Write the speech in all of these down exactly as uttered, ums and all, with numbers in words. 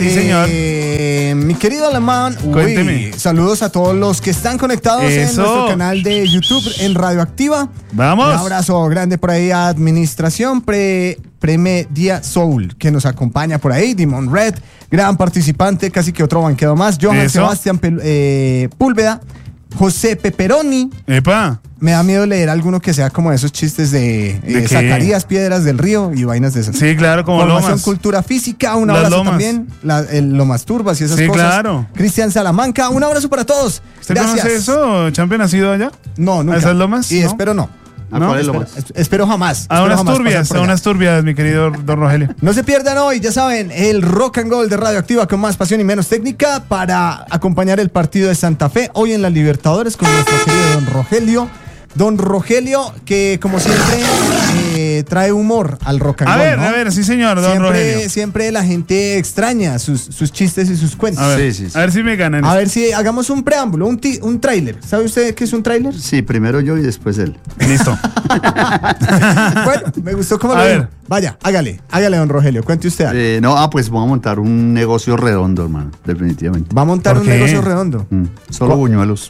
Sí, señor. Eh, mi querido Alemán, Cuénteme. uy, saludos a todos los que están conectados Eso. en nuestro canal de YouTube en Radioactiva. Vamos. Un abrazo grande por ahí a Administración Pre, Premedia Soul, que nos acompaña por ahí. Dimon Red, gran participante, casi que otro banquero más. Johan Eso. Sebastián Pel- eh, Púlveda, José Peperoni. Epa. Me da miedo leer alguno que sea como esos chistes de, ¿De eh, qué? Zacarías Piedras del Río y vainas de esas. Sí, claro, como Formación, Lomas. cultura física, un Las abrazo Lomas. también. La, el Lomas Turbas y esas Sí, cosas. claro. Cristian Salamanca, un abrazo para todos. ¿Usted Gracias. conoce eso? ¿Champion ha sido allá? No, nunca. ¿A esas Lomas? Y ¿No? espero no. ¿A ¿No? cuál es Espero, Lomas? es- espero jamás. A espero unas jamás pasar turbias, por a allá. unas turbias, mi querido don Rogelio. No se pierdan hoy, ya saben, el Rock and Roll de Radioactiva con más pasión y menos técnica para acompañar el partido de Santa Fe hoy en la Libertadores con nuestro querido don Rogelio. Don Rogelio, que como siempre eh, trae humor al rock and A roll, ver, ¿no? a ver, sí señor, don siempre, Rogelio. siempre la gente extraña sus, sus chistes y sus cuentos. A ver, Sí, sí, sí. a ver si me ganan. A ver si hagamos un preámbulo, un, ti- un tráiler. ¿Sabe usted qué es un tráiler? Sí, primero yo y después él. Listo. Bueno, me gustó cómo A lo ver. dijo. Vaya, hágale, hágale, don Rogelio, cuente usted algo. Eh, no, ah, pues vamos a montar un negocio redondo, hermano, definitivamente. Va a montar ¿por un qué? negocio redondo. Mm, solo buñuelos.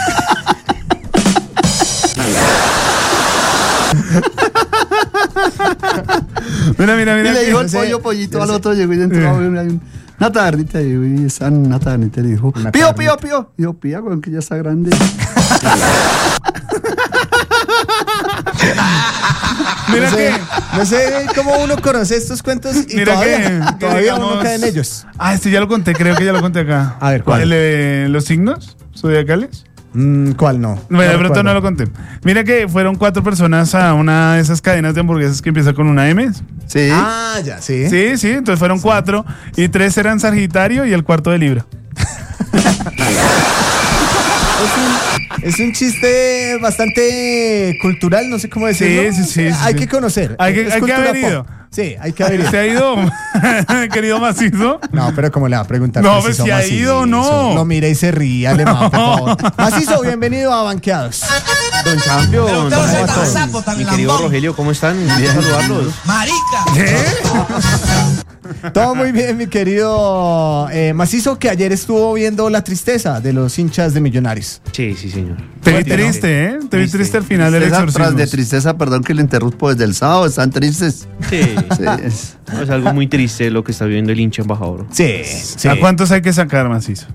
Mira, mira, Y mira. le que- dijo el sé, pollo, pollito yo al sé. otro, llegó y entró Eh. a ver, hay un- una tabernita y están en una tabernita y le dijo, Una pío, tabernita. pío, pío. Y yo, pía, weón, que ya está grande. Mira no, sé, que. no sé cómo uno conoce estos cuentos y Mira todavía, que- que todavía uno digamos- cae en ellos. Ah, este ya lo conté, creo que ya lo conté acá. A ver, ¿cuál? ¿El de los signos zodiacales? Mm, ¿Cuál no? Bueno, de pronto recuerdo. no lo conté. Mira que fueron cuatro personas a una de esas cadenas de hamburguesas que empieza con una M. Sí. Ah, ya, sí. Sí, sí, entonces fueron cuatro y tres eran Sagitario y el cuarto de Libra. Es un chiste bastante cultural, no sé cómo decirlo. Sí, sí, sí, sí, Hay sí. que conocer. Hay que- Es hay que cultura haber pop. ido. Sí, hay que haber ido. ¿Se ha ido, querido macizo? No, pero como le va a preguntar. No, que pues, si si ha somos ido o así, no. so- Lo mire y se ríe, alemán, por favor. Macizo, bienvenido a Banqueados. Don Champion, Pero usted no ¿cómo sea va tan todo? sapo, tan Mi querido lambón. Rogelio, ¿cómo están? Bien saludarlos. ¡Marica! Todo muy bien, mi querido eh, Macizo, que ayer estuvo viendo la tristeza de los hinchas de Millonarios. Sí, sí, señor. Te vi Fuerte, ¿no? triste, ¿eh? Te vi Triste. triste al final del Tristeza exorcismo. tras de tristeza, perdón que le interrumpo desde el sábado, están tristes. Sí, Sí, es- no, es algo muy triste lo que está viviendo el hincha embajador. Sí, sí. ¿A cuántos hay que sacar, macizo?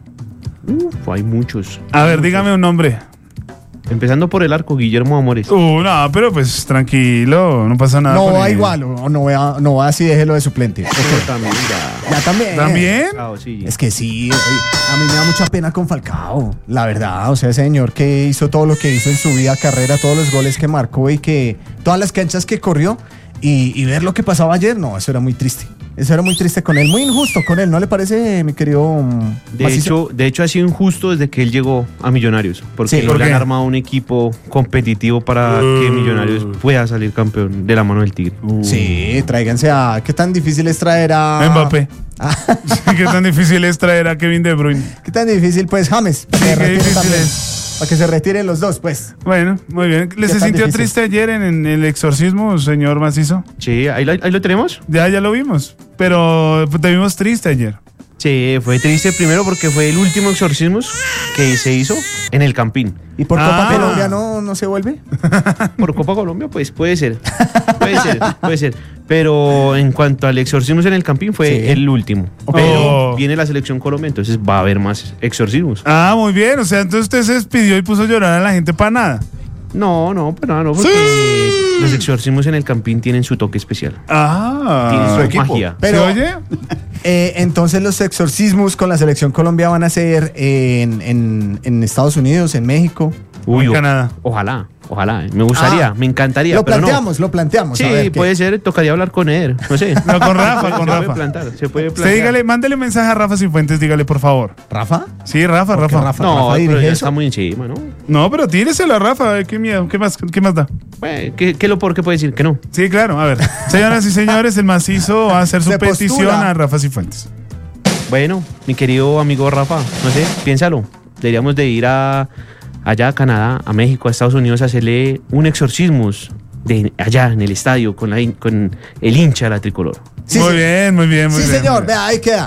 Uf, hay muchos. A ver, dígame un nombre. Empezando por el arco, Guillermo Amores. Uh, no, pero pues tranquilo, no pasa nada. No con va él. igual, o no va, no va así, déjelo de suplente. Pero también ya. Ya también. ¿También? Ah, sí. Es que sí, oye, a mí me da mucha pena con Falcao, la verdad. O sea, ese señor que hizo todo lo que hizo en su vida, carrera, todos los goles que marcó y que todas las canchas que corrió y, y ver lo que pasaba ayer, no, eso era muy triste. Eso era muy triste con él, muy injusto con él, ¿no le parece, mi querido? mm, De Macizo? hecho, de hecho, ha sido injusto desde que él llegó a Millonarios. Porque Sí, no ¿por le han qué? armado un equipo competitivo para que Uh. Millonarios pueda salir campeón de la mano del Tigre. Sí, tráiganse a. ¿Qué tan difícil es traer a. Mbappé. Ah, Qué tan difícil es traer a Kevin De Bruyne. ¿Qué tan difícil, pues, James? Para Sí, que qué retire difícil también. es. Para que se retiren los dos, pues. Bueno, muy bien. ¿Les Qué se tan sintió difícil. triste ayer en, en el exorcismo, señor Macizo? Sí, ahí, lo- ahí lo tenemos. Ya, ya lo vimos. Pero te vimos triste ayer. Sí, fue triste primero porque fue el último exorcismo que se hizo en el Campín. ¿Y por Ah. Copa Colombia no, no se vuelve? Por Copa Colombia, pues puede ser. Puede ser, puede ser. Pero en cuanto al exorcismo en el Campín, fue Sí. el último. Oh. Pero viene la selección Colombia, entonces va a haber más exorcismos. Ah, muy bien. O sea, entonces usted se despidió y puso a llorar a la gente para nada. No, no, pero nada, no, porque los exorcismos en el Campín tienen su toque especial. Ah. Tienen su equipo. magia. Pero- ¿Se oye? Eh, entonces los exorcismos con la selección Colombia van a ser en, en, en Estados Unidos, en México. Uy, en o- Canadá. Ojalá, ojalá. Me gustaría, Ah, me encantaría. Lo pero no. planteamos, lo planteamos. Sí, a ver qué- puede ser, tocaría hablar con él. No sé. No, con Rafa, Se con puede Rafa. plantar, se puede Usted plantear. dígale, mándele un mensaje a Rafa Cifuentes, dígale, por favor. ¿Rafa? Sí, Rafa, Porque Rafa. Rafa- No, pero dirige ya eso. está muy encima, ¿no? No, pero tíreselo a Rafa, a ver, qué miedo, qué más, qué más da. Bueno, ¿qué, qué lo por qué puede decir? Que no. Sí, claro, a ver. Señoras y señores, el macizo va a hacer su Se petición postula. a Rafa Cifuentes. Bueno, mi querido amigo Rafa, no sé, piénsalo. Deberíamos de ir a allá a Canadá, a México, a Estados Unidos a hacerle un exorcismo de allá en el estadio con, la, hin- con el hincha de la tricolor. Sí, muy sí. bien, muy bien, muy Sí, bien. señor, muy bien. vea, ahí queda.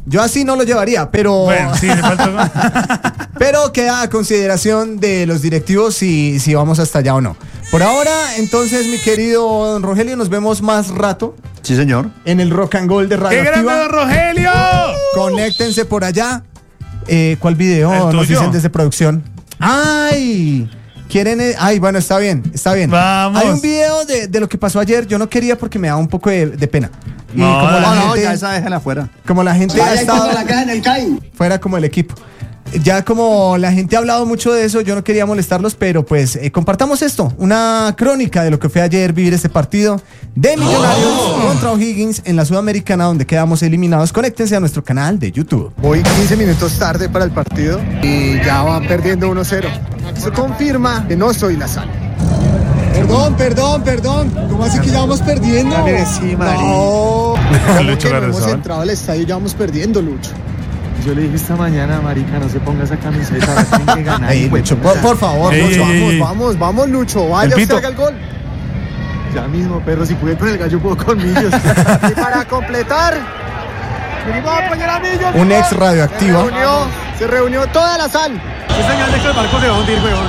Yo así no lo llevaría, pero... Bueno, sí, le faltó. Pero queda a consideración de los directivos si, si vamos hasta allá o no. Por ahora, entonces, mi querido don Rogelio, nos vemos más rato Sí, señor. en el Rock and Gold de Radio ¡Qué grande, Activa. don Rogelio! Conéctense por allá. Eh, ¿Cuál El video nos tuyo. dicen desde producción? ¡Ay! ¿Quieren? eh? Ay, bueno, está bien, está bien. Vamos. Hay un video de, de lo que pasó ayer. Yo no quería porque me daba un poco de, de pena. Y No, como, la No, no, gente, ya esa déjala afuera. como la gente ha estado fuera como el equipo. Ya como la gente ha hablado mucho de eso, yo no quería molestarlos, pero pues eh, compartamos esto, una crónica de lo que fue ayer vivir este partido de Millonarios Oh. contra O'Higgins en la Sudamericana, donde quedamos eliminados. Conéctense a nuestro canal de YouTube. Voy quince minutos tarde para el partido y ya van perdiendo uno cero. Eso confirma que no soy la sal. Perdón, perdón, perdón. ¿Cómo así que ya vamos perdiendo? Dale, sí, Mari. No. ¿Cómo Lucho que no hemos Garrezabal. entrado al estadio y ya vamos perdiendo, Lucho? Yo le dije esta mañana, marica, no se ponga esa camiseta, la tienen que ganar. Ey, hijo de Lucho, puta. por, por favor, Ey, Lucho. ey, Vamos, ey. vamos, vamos, Lucho. Vaya, El usted pito. haga el gol. Ya mismo, perro, si pude con el gallo, puedo con Millos. Y para completar, venimos a apoyar a Millos. Un ex Se radioactiva. reunió, se reunió toda la sal. Es señal de que el barco se va a hundir, weón.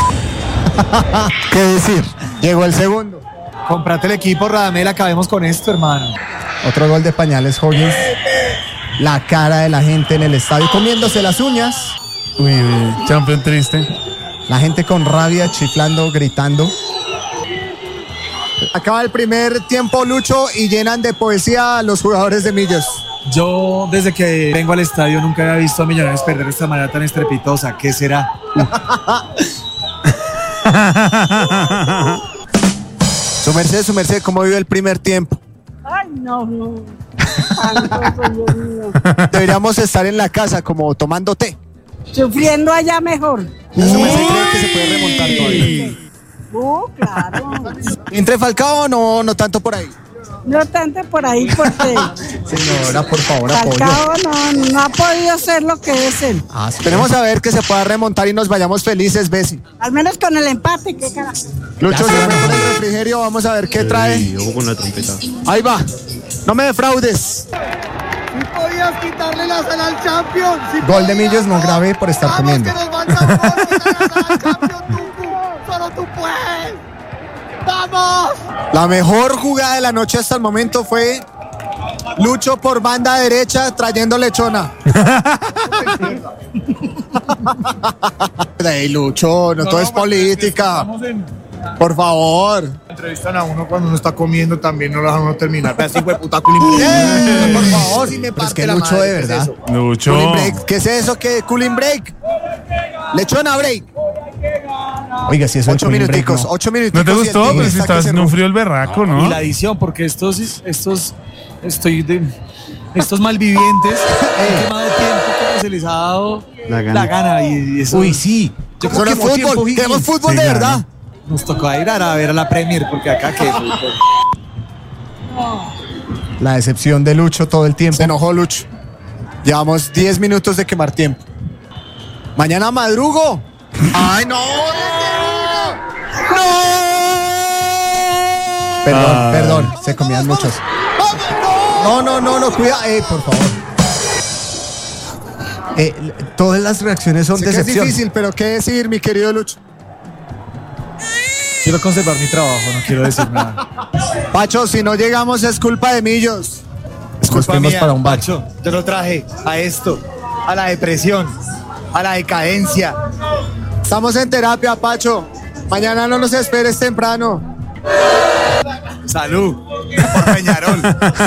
¿Qué decir? Llegó el segundo. Comprate el equipo, Radamel, acabemos con esto, hermano. Otro gol de Pañales O'Higgins. La cara de la gente en el estadio comiéndose las uñas. Uy, uy, champion triste. La gente con rabia, chiflando, gritando. Acaba el primer tiempo, Lucho, y llenan de poesía a los jugadores de Millos. Yo, desde que vengo al estadio, nunca había visto a Millonarios perder de esta manera tan estrepitosa. ¿Qué será? Su merced, su merced, ¿cómo vive el primer tiempo? Ay, no, no. Santo, Dios mío. Deberíamos estar en la casa como tomando té. Sufriendo allá mejor. Su merced cree que se puede remontar todavía. Uh, claro. ¿Entre Falcao o no, no tanto por ahí? No tanto por ahí porque Señora, por favor, apoyo. Falcao no, no ha podido ser lo que es él. Ah, sí. Esperemos a ver que se pueda remontar y nos vayamos felices, Bessie. Al menos con el empate, qué carajo. Lucho, Ya se se fue va. con el refrigerio, vamos a ver qué trae. Y ojo con la trompeta. Ahí va, no me defraudes. Si podías quitarle la sal al Champions. Si Gol de Millos, no grave por estar Vamos, comiendo. que nos falta un gol, que ganas al Champions, tú, tú. Solo tú puedes. ¡Vamos! La mejor jugada de la noche hasta el momento fue Lucho por banda derecha trayendo lechona. Ey, Lucho, no, todo es política. Por favor. Entrevistan a uno cuando uno está comiendo, también no lo dejan uno terminar. Así fue puta Eh, por favor, si me Pero es que parte la Lucho, madre, de ¿qué es verdad. eso? Lucho. Cooling break. ¿Qué es eso? ¿Qué? Cooling break. Lechona break. Oiga, si eso Ocho del cooling break, minuticos, no. ocho ¿No minuticos. te y el gustó? tigre Pero si está estaba que se haciendo un rompe. frío el berraco, ¿no? Y la edición, porque estos, estos, estoy de, estos malvivientes han quemado tiempo como se les ha dado La la gana. gana. Y eso Uy, sí. Yo Eso no es Quemó tiempo, fútbol, Higgins. queremos fútbol Sí, de claro. verdad. nos tocó ir a ver a la Premier, porque acá que... La decepción de Lucho todo el tiempo. Se enojó Lucho. Llevamos diez minutos de quemar tiempo. Mañana madrugo. ¡Ay, no! ¡No! Perdón, Ay. perdón. Se comían muchos. No, no, no, no, cuida. Eh, por favor. Eh, l- todas las reacciones son Sé que es decepción. difícil, pero ¿qué decir, mi querido Lucho? Quiero conservar mi trabajo, no quiero decir nada. Pacho, si no llegamos es culpa de Millos. Es Nos fuimos para un bar. Pacho, yo lo traje a esto, a la depresión, a la decadencia. Estamos en terapia, Pacho. Mañana no nos esperes temprano. Salud por Peñarol.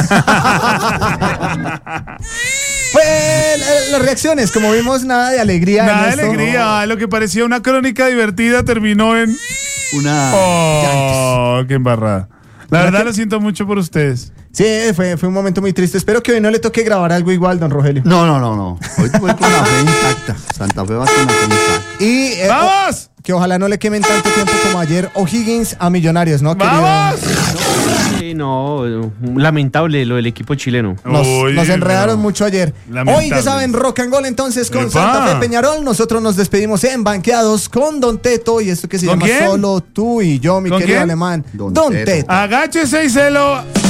Pues la- las reacciones, como vimos, nada de alegría. Nada de en esto. alegría. Lo que parecía una crónica divertida terminó en. Una. Oh, qué embarrada. La verdad lo siento mucho por ustedes. Sí, fue, fue un momento muy triste. Espero que hoy no le toque grabar algo igual, don Rogelio. No, no, no, no. Hoy voy con la fe intacta. Santa Fe va con la fe intacta. Y eh, ¡Vamos! o- que ojalá no le quemen tanto tiempo como ayer O'Higgins a Millonarios, ¿no? querido? ¡Vamos! Sí, no, lamentable lo del equipo chileno. Nos, Uy, nos enredaron no. mucho ayer. Lamentable. Hoy ya saben, Rock and Roll entonces con Epa. Santa Fe Peñarol. Nosotros nos despedimos en Banqueados con Don Teto y esto que se ¿Con llama quién? Solo tú y yo, mi ¿Con querido quién? alemán. Don Don Teto. Teto. Agáchese y se lo.